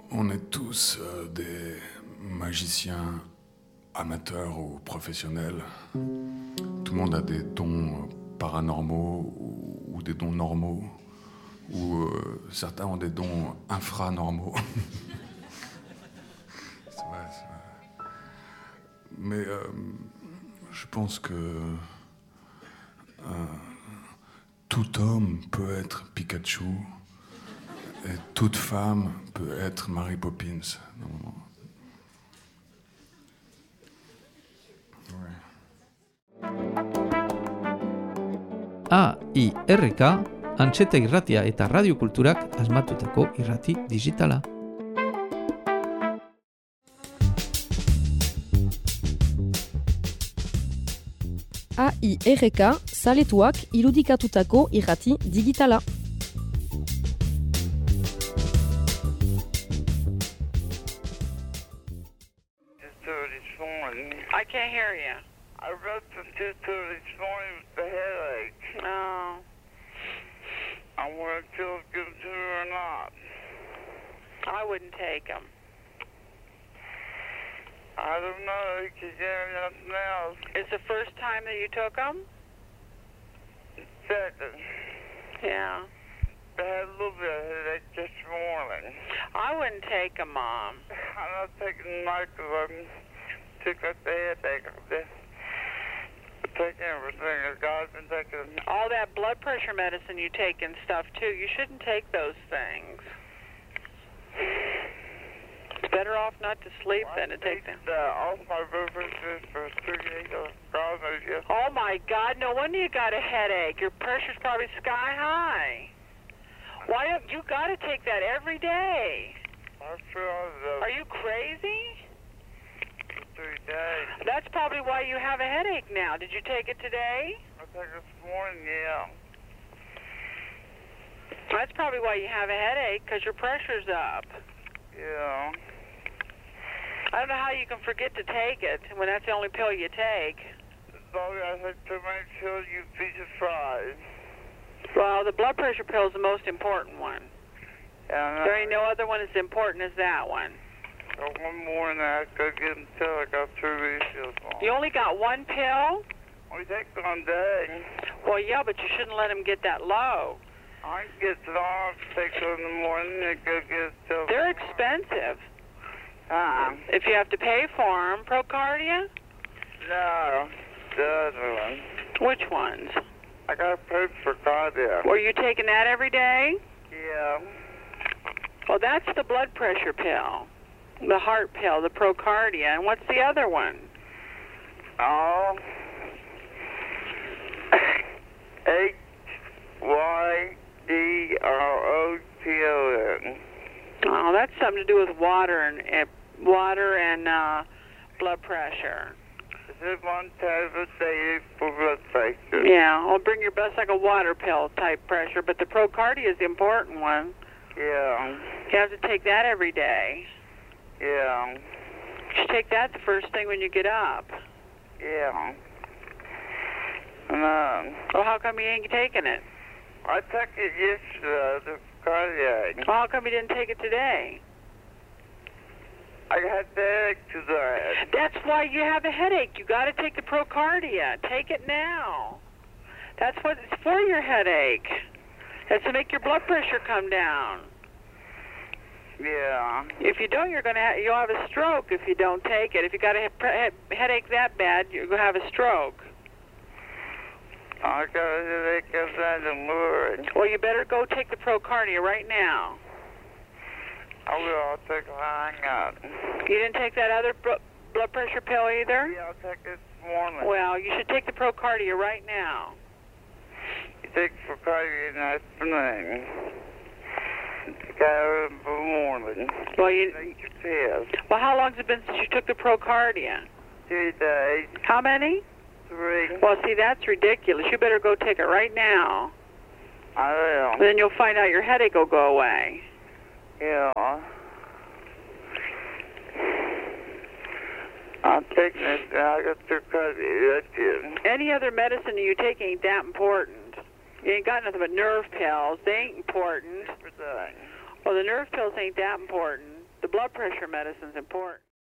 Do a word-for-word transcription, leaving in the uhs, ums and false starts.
On est tous euh, des magiciens amateurs ou professionnels. Tout le monde a des dons paranormaux ou, ou des dons normaux, ou euh, certains ont des dons infranormaux. C'est vrai, c'est vrai. Mais euh, je pense que euh, tout homme peut être Pikachu et toute femme peut être Mary Poppins. Non. A I R K, Antxeta Irratia eta radiokulturak asmatutako irrati digitala. A I R K, zaletuak irudikatutako irrati digitala. I can't hear you. I wrote some two thirty this morning with the headache. Oh. I want to feel good to her or not. I wouldn't take them. I don't know, because there's nothing else. It's the first time that you took them? Second. Yeah. I had a little bit of headache this morning. I wouldn't take them, Mom. I'm not taking them because I'm sick of the headache. I'm just taking everything. God's been taking all that blood pressure medicine you take and stuff, too. You shouldn't take those things. It's better off not to sleep well, than to take them. Uh, all my blood pressure for three days. Oh, my God. No wonder you got a headache. Your pressure's probably sky high. Why don't you got to take that every day? I'm sure Are you crazy? Three days. That's probably why you have a headache now. Did you take it today? I took it this morning, yeah. That's probably why you have a headache, because your pressure's up. Yeah. I don't know how you can forget to take it when that's the only pill you take. So I had to make sure you be surprised. Well, the blood pressure pill is the most important one. Yeah, there ain't no other one as important as that one. So one morning I go get them till I got two refills on. You only got one pill? We take one day. Well, yeah, but you shouldn't let them get that low. I get it off, take them in the morning, and go get it till They're expensive. Uh-uh. If you have to pay for them, Procardia? No, the other one. Which ones? I got to pay for cardio. Were you taking that every day? Yeah. Well, that's the blood pressure pill. The heart pill, the Procardia. And what's the other one? Oh. H Y D R O T O N. Oh, that's something to do with water and uh, water and uh, blood pressure. Is it one tablet daily for blood pressure? Yeah, well, bring your best like a water pill type pressure, but the Procardia is the important one. Yeah. You have to take that every day. Yeah. You should take that the first thing when you get up. Yeah. No. Well, how come you ain't taking it? I took it yesterday, the cardiac. Well, how come you didn't take it today? I had the headache today. That's why you have a headache. You got to take the Procardia. Take it now. That's what it's for, your headache. That's to make your blood pressure come down. Yeah. If you don't, you're gonna ha- you'll have a stroke if you don't take it. If you got a he- headache that bad, you're gonna have a stroke. I got a headache outside the morning. Well, you better go take the Procardia right now. I will. I'll take a hang out. You didn't take that other bro- blood pressure pill either? Yeah, I'll take it this morning. Well, you should take the Procardia right now. You take the Procardia in the afternoon. Got it in the morning. Well, you. Take your pills. Well, how long has it been since you took the Procardia? Two days. How many? Three. Well, see, that's ridiculous. You better go take it right now. I will. Then you'll find out your headache will go away. Yeah. I'm taking it. I got the Procardia. That's it. Any other medicine you take ain't that important. You ain't got nothing but nerve pills. They ain't important. Everything. Well, the nerve pills ain't that important. The blood pressure medicine is important.